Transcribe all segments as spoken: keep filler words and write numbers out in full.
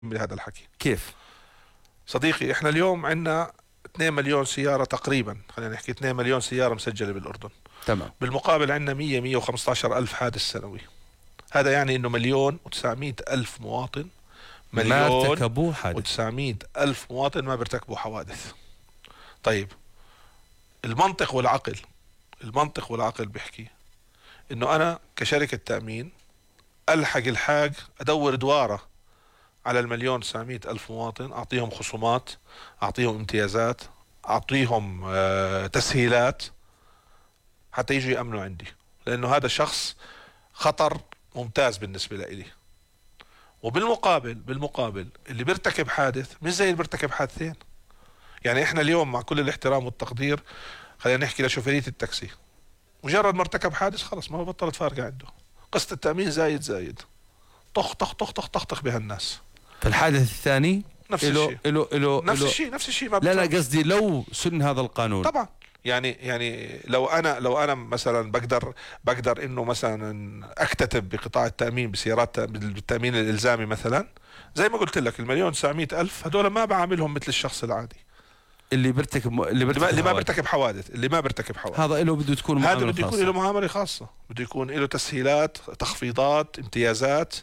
بهذا الحكي. كيف صديقي، احنا اليوم عندنا اثنين مليون سيارة تقريبا، خلينا نحكي اثنين مليون سيارة مسجلة بالأردن. تمام. بالمقابل عندنا مية مية وخمسة عشر ألف حادث سنوي. هذا يعني انه مليون وتسعمية ألف مواطن، ما ارتكبوا حادث، وتسعمية ألف مواطن ما بيرتكبوا حوادث. طيب، المنطق والعقل المنطق والعقل بيحكي انه انا كشركة تأمين الحق الحاج ادور دواره على المليون تسعمية ألف مواطن، أعطيهم خصومات، أعطيهم امتيازات، أعطيهم آه تسهيلات حتى يجوا يأمنوا عندي، لأنه هذا شخص خطر ممتاز بالنسبة لإلي. وبالمقابل بالمقابل اللي بيرتكب حادث مش زي اللي بيرتكب حادثين. يعني إحنا اليوم مع كل الاحترام والتقدير خلينا نحكي لشوفيرية التاكسي، مجرد ما ارتكب حادث خلص ما بطلت فارقة عنده، قسط التأمين زايد زايد، طخ طخ طخ طخ طخ طخ بهالناس. فالحادث الثاني نفس إلو الشيء إلو إلو نفس إلو الشيء نفس الشيء ما لا لا قصدي لو سن هذا القانون طبعا. يعني يعني لو انا لو انا مثلا بقدر بقدر انه مثلا اكتتب بقطاع التامين بسيارات بالتامين الالزامي مثلا، زي ما قلت لك المليون تسعمية الف هذول ما بعاملهم مثل الشخص العادي اللي بيرتكب اللي بيرتكب اللي ما بيرتكب حوادث اللي ما بيرتكب حوادث هذا له بده تكون هذا بده يكون له معامله خاصه، بده يكون له تسهيلات، تخفيضات، امتيازات،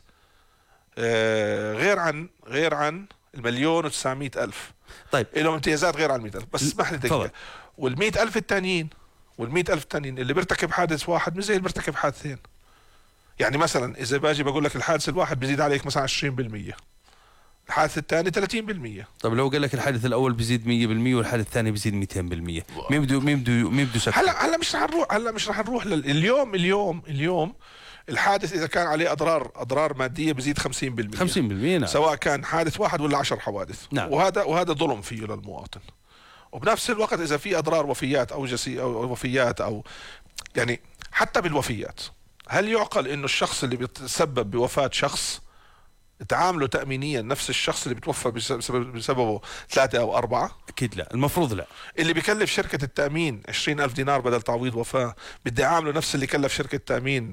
آه غير عن غير عن المليون وتسعمية ألف. طيب له امتيازات غير عن المئة ألف. بس اسمح لي دقيقة، والمئة ألف التانيين والمئة ألف التانيين اللي بيرتكب حادث واحد مش زي اللي بيرتكب حادثين. يعني مثلا إذا باجي بقول لك الحادث الواحد بيزيد عليك مثلا عشرين بالمية، الحادث الثاني ثلاثين بالمية. طب لو قال لك الحادث الأول بيزيد مية بالمية والحادث الثاني بيزيد مئتين بالمية، مين بده مين بده مين بده يسكر؟ هلا هلا مش رح نروح هلا مش رح نروح لل... اليوم اليوم اليوم الحادث إذا كان عليه أضرار أضرار مادية بزيد خمسين بالمية خمسين بالمية، نعم. سواء كان حادث واحد ولا عشر حوادث، نعم. وهذا وهذا ظلم فيه للمواطن. وبنفس الوقت إذا في أضرار وفيات أو جسي أو وفيات أو يعني حتى بالوفيات، هل يعقل إنه الشخص اللي بيتسبب بوفاة شخص تعامله تأمينيا نفس الشخص اللي بتوفى بسبب بسببه ثلاثة أو أربعة؟ أكيد لا، المفروض لا. اللي بيكلف شركة التأمين عشرين ألف دينار بدل تعويض وفاة بدي أعامله نفس اللي كلف شركة تأمين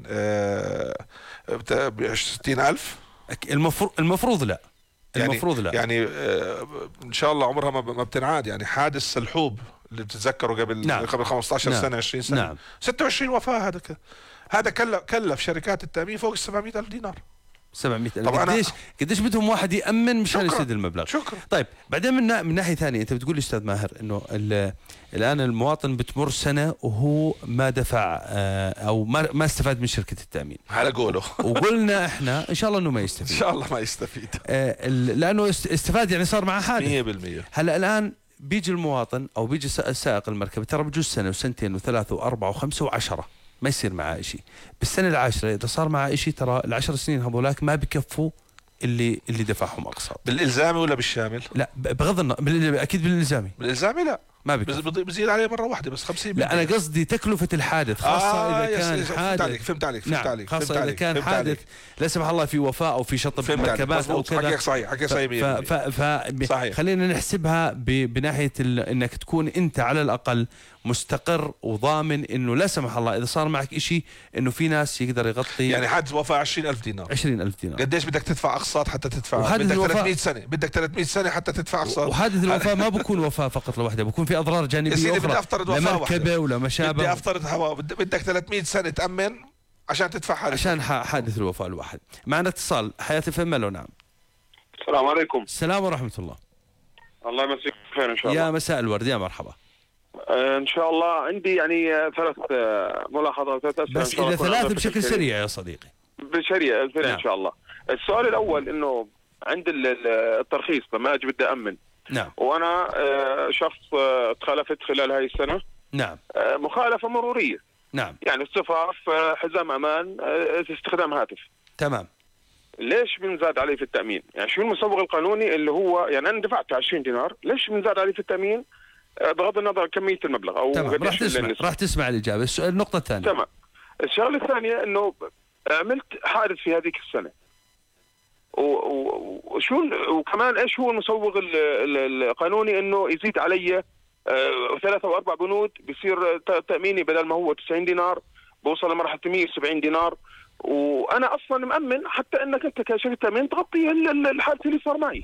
ستين ألف؟ المفروض المفروض لا. يعني المفروض لا. يعني آه ان شاء الله عمرها ما بتنعاد. يعني حادث سلحوب اللي بتتذكروا قبل نعم. قبل خمسة عشر نعم. سنة عشرين سنة، نعم. ستة وعشرين وفاة. هذا هذا كلف كلف شركات التأمين فوق سبعمية ألف دينار. سبعمية ألف. قديش قديش بدهم واحد يأمن مشان يسد المبلغ؟ شكرا. طيب بعدين من من ناحية ثانية، أنت بتقول لي أستاذ ماهر إنه الآن المواطن بتمر سنة وهو ما دفع أو ما ما استفاد من شركة التأمين. على قوله. وقلنا إحنا إن شاء الله إنه ما يستفيد. إن شاء الله ما يستفيد. لأنه استفاد يعني صار معه حادث. مية بالمية. هلا الآن بيجي المواطن أو بيجي سائق المركبة، ترى بجوز سنة وسنتين وثلاثة وأربعة وخمسة وعشرة ما يصير معاه إشي. بالسنة العاشرة إذا صار معاه إشي، ترى العشر سنين هذولاك ما بكفوا اللي اللي دفعهم أقساط. بالإلزامي ولا بالشامل؟ لا بغض النظر، أكيد بالإلزامي. بالإلزامي لا ما بكفي، بزيد عليه مرة واحدة بس خمسين بالمية. لا أنا قصدي تكلفة الحادث، خاصة آه إذا كان يس يس حادث. فهمت عليك فهمت عليك فهمت نعم. عليك خاصة فهمت إذا عليك. كان حادث لا سمح الله في وفاة أو في شطب مركبات أو كذا. حكيك صحيح حكيك صحيح. ف ف ف خلينا نحسبها بناحية إنك تكون أنت على الأقل مستقر وضامن إنه لا سمح الله إذا صار معك إشي إنه في ناس يقدر يغطي. يعني حادث وفاة عشرين ألف دينار. عشرين ألف دينار. قديش بدك تدفع أقساط حتى تدفع؟ بدك ثلاثمية سنة بدك ثلاثمية سنة حتى تدفع أقساط. وحادث الوفاة ما بكون وفاة فقط لوحده، بكون في أضرار جانبية أخرى. لمركبة ولا مشابه. بدي أفترض هواء بدك ثلاثمية سنة تأمن عشان تدفع حادث. عشان حادث الوفاة الواحد. معنا اتصال. حياة فملو. نعم. السلام عليكم. السلام ورحمة الله. الله يمسيك بخير إن شاء الله. يا مساء الورد، يا مرحبا. آه إن شاء الله عندي يعني ثلاث ملاحظات. بس إذا ثلاث بشكل سريع يا صديقي. بسريع سريع نعم. إن شاء الله. السؤال الأول إنه عند الترخيص لما أجي بدي أمن. نعم. وأنا آه شخص آه تخالفت خلال هاي السنة. نعم. آه مخالفة مرورية. نعم. يعني اصطفاف، آه حزام أمان، آه استخدام هاتف. تمام. ليش بنزاد عليه في التأمين؟ يعني شو المسوغ القانوني اللي هو يعني أنا دفعت عشرين دينار، ليش بنزاد عليه في التأمين؟ بغض النظر عن كمية المبلغ أو تمام. راح تسمع راح تسمع الإجابة. السؤال النقطة الثانية. تمام. الشغلة الثانية إنه عملت حادث في هذيك السنة. وشو وكمان إيش هو المسوغ القانوني إنه يزيد علي ثلاثة أو أربع بنود، بيصير تأميني بدل ما هو تسعين دينار بوصل لمرحلة مية وسبعين دينار، وانا اصلا مامن حتى انك انت كشركه تامين تغطي ال- ال- الحادث اللي صار معي.